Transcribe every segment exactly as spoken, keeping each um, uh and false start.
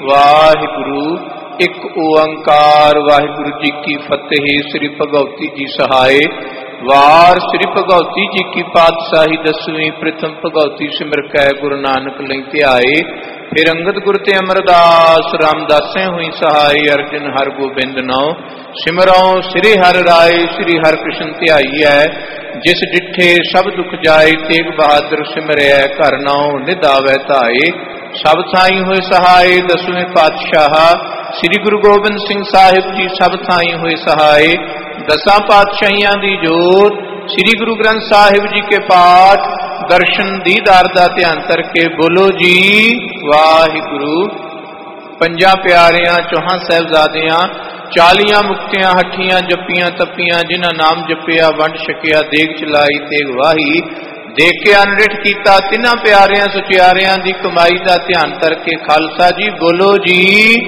वाहिगुरु एक ओंकार। वाहिगुरु जी की फतेह। श्री भगवती जी सहाय। वार श्री भगवती जी की पातशाही दसवीं। प्रथम भगवती सिमर कै गुरु नानक लई ध्याए। फिर अंगद गुरु ते अमरदास रामदासें हुई सहाय। अर्जन हर गोबिंद नौ सिमरौ श्री हर राय। श्री हर कृष्ण ध्याईऐ जिस डिठे सब दुख जाए। तेग बहादुर सिमरै घर नौ निधावै धाए। सब थाई होए सहाय। दसवें पातशाह श्री गुरु गोबिंद सिंह साहिब जी सब थाई होए सहाय। दसां पातशाहियां दी जोत श्री गुरु ग्रंथ साहिब जी के पाठ दर्शन दीदार दा ध्यान करके बोलो जी वाहिगुरु। पंजा प्यारियां चौहां साहिबजादियां चालियां मुक्तियां हठियां जपियां तपियां जिन्हां नाम जपिया वंड छकिया देग चलाई तेग वाही। देख के अनरिठ कीता तिन्हां प्यारियां सुचियारियां दी कमाई दा ध्यान करके खालसा जी बोलो जी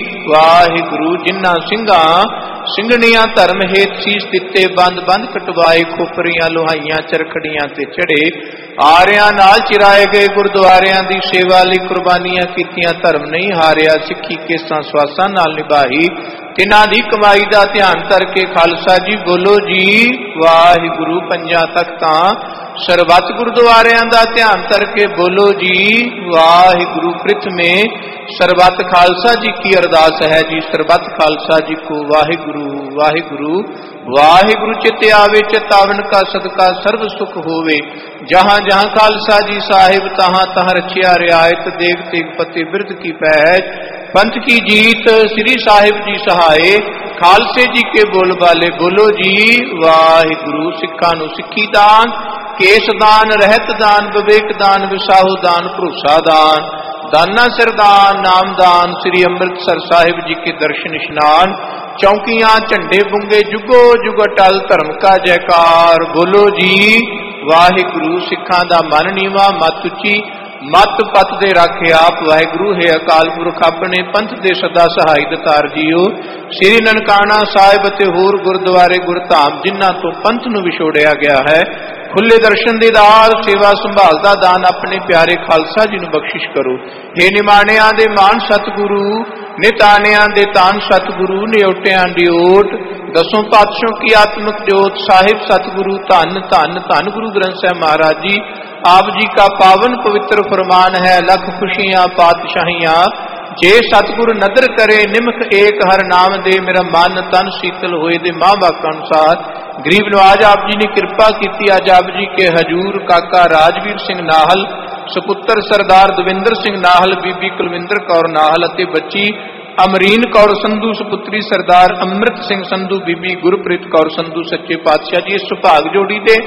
वाहिगुरु। जिन्हां सिंघां ਸਿੰਘਣੀਆਂ धर्म हेत शीश दिते बंद बंद कटवाए। खोपरियां लोहाइयां चरखड़ियां ते चढ़े। आरियां नाल चिराए गए गुरुद्वारियां दी सेवा लई कुर्बानियां कीतियां। धर्म नहीं हारिया सिੱਖੀ केसां स्वासां नाल निभाई। तिन्हां दी कमाई दा ध्यान करके खालसा जी बोलो जी वाहिगुरु। पंजां तख्तां सरबत गुरुद्वारियां दा ध्यान करके बोलो जी वाहिगुरु। प्रथमे सरबत खालसा जी की अरदास है जी। सरबत खालसा जी को वाहिगुरु वाहिगुरु। वाहिगुरु चित आवे चितावन का सदका सर्व सुख होवे। जहां जहां खालसा जी साहिब तहां तहां रखिया रियायत। देग तेग पते बिरद की पहच पंथ की जीत। श्री साहिब जी सहाय खालसे जी के बोल बाले बोलो जी वाहिगुरु। सिखा नूं सिक्खी दान केस दान रहत दान विवेक दान विसाहु दान भरोसा दान दाना सरदान नाम दान। श्री अमृतसर साहिब जी के दर्शन स्नान चौकियां झंडे बुंगे जुगो जुग अटल धर्म का जयकार। बोलो जी वाहिगुरु। सिखां दा मन नीवा मत उची मत पत दे राखे आप। वाहिगुरु है अकाल पुरख अपने पंथ दे सदा सहाय दतार जीओ। श्री ननकाना साहिब ते होर गुरुद्वारे गुरधाम जिन्हां तो पंथ नूं विछोड़िया गया है। खुले दर्शन दीदार सेवा संभाल दा दान अपने प्यारे खालसा जी नूं बख्शिश करो। हे निमाणियां दे मान सतगुरु निताणियां दे तान सतगुरु। निओटियां दी ओट दसों पातशाहों की आत्मक जोत। साहिब सतगुरु धन धन धन गुरु ग्रंथ साहिब महाराज जी आप जी का पावन पवित्र फरमान है। लख खुशियां पातशाहियां जे सतगुरु नदर करे। निमख एक हर नाम दे मेरा मन तन शीतल होए दे। मां वाक अनुसार गरीब नवाज आप जी ने कृपा की। अज आप जी के हजूर काका राजवीर सिंह नाहल सपुत्र सरदार दविंदर सिंह नाहल बीबी कुलविंदर कौर नाहल अते बच्ची अमरीन कौर संधू सुपुत्री सरदार अमृत सिंह संधू बीबी गुरप्रीत कौर संधू सच्चे पातशाह जी इस सुभाग जोड़ी दे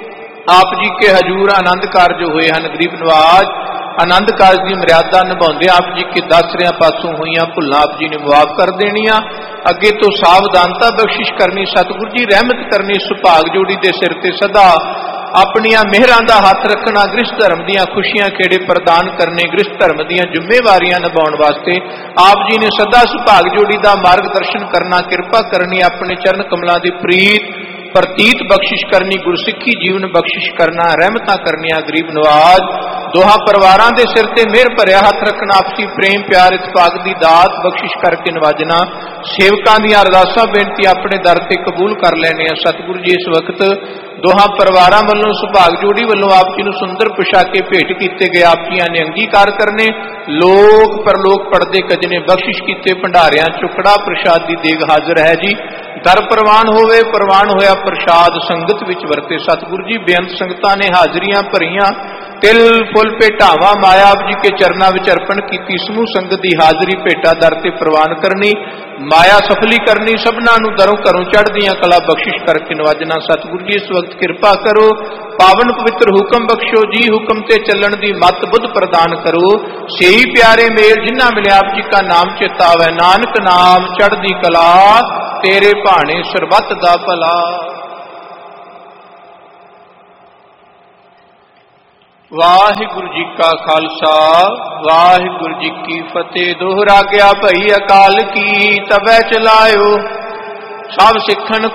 आप जी के हजूर आनंद कारज होए हैं। गरीब नवाज आनंद कारज की मर्यादा निभाते आप जी के दस रहा पासों हुई भुलां आप जी ने मुआफ कर देनिया। अगे तो सावधानता बख्शिश करनी सतगुरु जी रहमत करनी। सुभाग जोड़ी दे सिर ते सदा अपनिया मेहरां दा हथ रखना। गृहस्थ धर्म दियां खुशियां खेड़े प्रदान करने। गृहस्थ धर्म दियां जिम्मेवारियां निभाउण वास्ते आप जी ने सदा सुभाग जोड़ी दा मार्गदर्शन करना। कृपा करनी अपने चरण कमलां दी प्रीत प्रतीत बख्शिश करनी। गुरसिੱਖੀ जीवन बख्शिश करना। रहमतां करनिया गरीब नवाज दोहा परिवारां दे सिर ते मेहर भरिया हथ रखना। आपसी प्रेम प्यार इतफाक दी दात बख्शिश करके नवाजना। सेवकां दी अरदासां बेनती अपने दर ते कबूल कर लैने। सतगुरु जी इस वक्त दोहा परिवारां वल्लों सुभाग जोड़ी वल्लों आप जी नूं सुंदर पोशाके भेंट कीते गए। आप जी ने अंगीकार करने। लोक परलोक पढ़दे कजने बख्शिश कीते। भंडारियां चुकड़ा प्रसाद दी देग हाजिर है जी। दर प्रवान होवे प्रवान होया प्रसाद संगत विच वरते। सतगुरु जी बेअंत संगतां ने हाजरियां भरियां तिल फुल भेटावां माया आप जी के चरना विच अर्पण कीती। समूह संगत दी हाजरी भेटा दर ते प्रवान करनी। माया सफली करनी। सबना नूं दरों घरों चढ़दियां कला बख्शिश करके नवाजना। सतगुरु जी इस वक्त कृपा करो पावन पवित्र हुक्म बख्शो जी। हुक्म ते चलण दी मत बुद्ध प्रदान करो। सेही प्यारे मेल जिन्हां मिले आप जी का नाम चेतावै। नानक नाम चढ़दी कला तेरे भाणे सरबत दा भला। वाहिगुरु जी का खालसा वाहिगुरु जी की फतेह। दोहरा गया भई अकाल की तबै चलायो। सब सिखन